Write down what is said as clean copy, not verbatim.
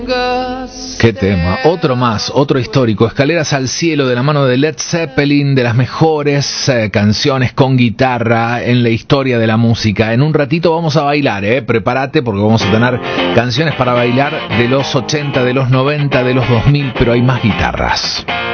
Qué tema, otro más, otro histórico, Escaleras al Cielo, de la mano de Led Zeppelin, de las mejores canciones con guitarra en la historia de la música. En un ratito vamos a bailar, prepárate porque vamos a tener canciones para bailar de los 80, de los 90, de los 2000, pero hay más guitarras.